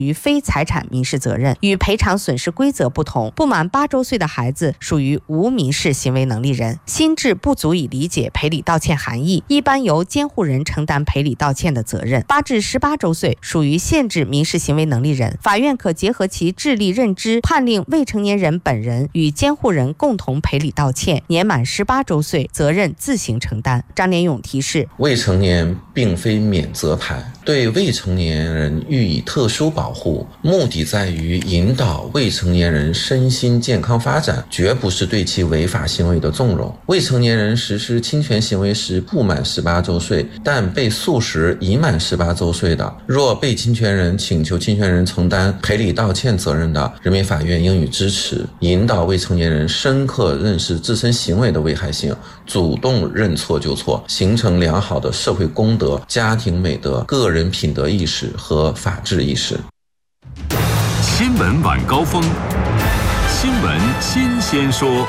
于非财产民事责任。与赔偿损失规则不同，不满8周岁的孩子属于无民事行为能力人，心智不足以理解赔礼道歉含义，一般由监护人承担赔礼道歉的责任。8至18周岁属于限制民事行为能力人，法院可结合其智力认知，判令未成年人本人与监护人共同赔礼道歉。年满18周岁，责任自行承担。张连勇提示， 未成年并非免责牌，对未成年人予以特殊保护，目的在于引导未成年人身心健康发展，绝不是对其违法行为的纵容。未成年人实施侵权行为时不满18周岁，但被诉时已满18周岁的，若被侵权人请求侵权人承担赔礼道歉责任的，人民法院应予支持，引导未成年人深刻认识自身行为的危害性，主动认错就错，形成良好的社会公德、家庭美德、个人品德意识和法治意识。 新闻晚高峰，新闻新鲜说。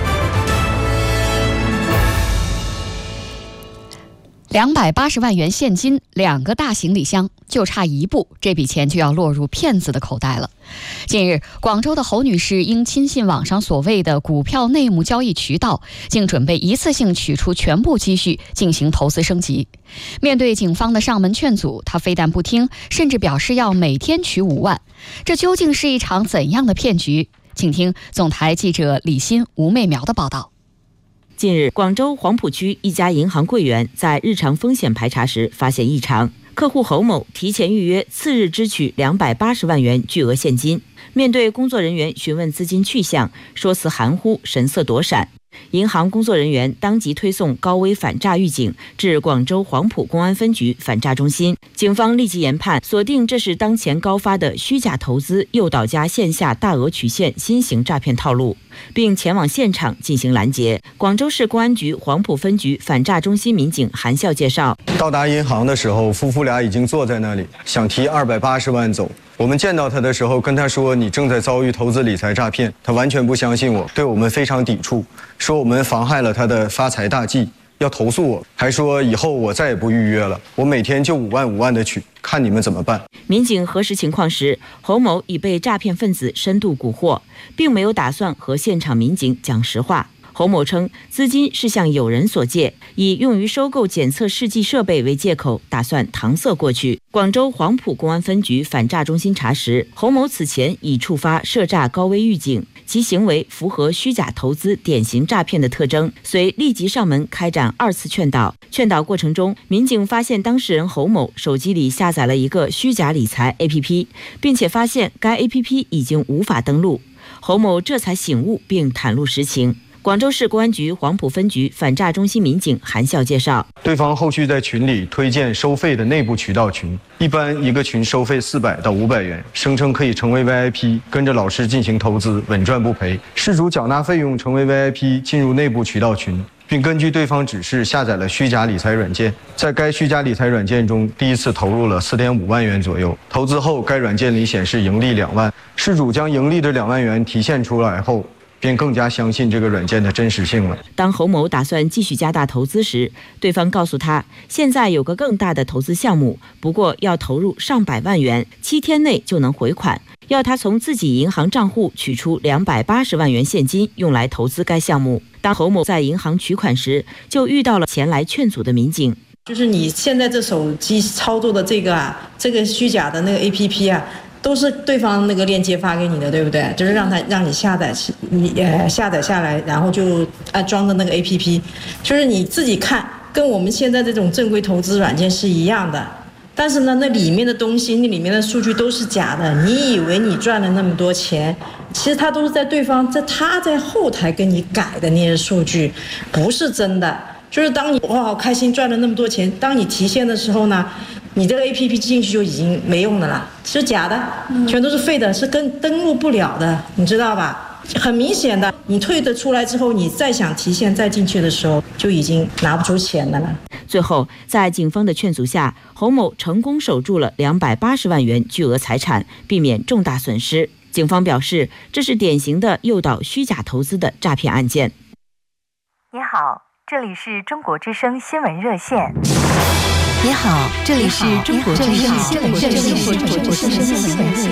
280万元现金，2个大行李箱，就差一步，这笔钱就要落入骗子的口袋了。近日，广州的侯女士因轻信网上所谓的股票内幕交易渠道，竟准备一次性取出全部积蓄进行投资升级。面对警方的上门劝阻，她非但不听，甚至表示要每天取5万。这究竟是一场怎样的骗局？请听总台记者李欣、吴媚苗的报道。 近日，广州黄埔区一家银行柜员在日常风险排查时发现异常，客户侯某提前预约，次日支取280万元巨额现金。面对工作人员询问资金去向，说辞含糊，神色躲闪。银行工作人员当即推送高危反诈预警至广州黄埔公安分局反诈中心，警方立即研判，锁定这是当前高发的虚假投资诱导加线下大额取现新型诈骗套路，并前往现场进行拦截。广州市公安局黄埔分局反诈中心民警韩笑介绍， 到达银行的时候，夫妇俩已经坐在那里，想提280万走。我们见到他的时候，跟他说你正在遭遇投资理财诈骗，他完全不相信我，对我们非常抵触，说我们妨害了他的发财大计，要投诉我，还说以后我再也不预约了，我每天就5万5万的取，看你们怎么办。 民警核实情况时，侯某已被诈骗分子深度蛊惑，并没有打算和现场民警讲实话。侯某称，资金是向友人所借，以用于收购检测试剂设备为借口，打算搪塞过去。广州黄埔公安分局反诈中心查实，侯某此前已触发涉诈高危预警，其行为符合虚假投资典型诈骗的特征，遂立即上门开展2次劝导。劝导过程中，民警发现当事人侯某手机里下载了一个虚假理财 APP， 并且发现该 APP 已经无法登录，侯某这才醒悟并袒露实情。广州市公安局黄埔分局反诈中心民警韩笑介绍， 对方后续在群里推荐收费的内部渠道群，一般一个群收费400到500元，声称可以成为 VIP， 跟着老师进行投资，稳赚不赔。事主缴纳费用成为 VIP， 进入内部渠道群，并根据对方指示下载了虚假理财软件，在该虚假理财软件中第一次投入了4.5万元左右。投资后，该软件里显示盈利2万，事主将盈利的2万元提现出来后，便更加相信这个软件的真实性了。 当侯某打算继续加大投资时，对方告诉他，现在有个更大的投资项目，不过要投入上百万元，7天内就能回款，要他从自己银行账户取出280万元现金，用来投资该项目。当侯某在银行取款时，就遇到了前来劝阻的民警。 就是你现在这手机操作的这个虚假的那个 APP 啊，都是对方那个链接发给你的，对不对？就是让你下载，下载下来，然后就装的那个 APP， 就是你自己看，跟我们现在这种正规投资软件是一样的。但是呢，那里面的东西，那里面的数据都是假的。你以为你赚了那么多钱，其实他都是在对方他在后台给你改的那些数据，不是真的。就是当你哇好开心赚了那么多钱，当你提现的时候呢，你这个 APP 进去就已经没用的了，是假的，全都是废的，是登录不了的，你知道吧？很明显的，你退得出来之后，你再想提现再进去的时候，就已经拿不出钱的了。 最后，在警方的劝阻下，侯某成功守住了280万元巨额财产，避免重大损失。警方表示，这是典型的诱导虚假投资的诈骗案件。 你好，这里是中国之声新闻热线。 你好，这里是中国之声新闻热线。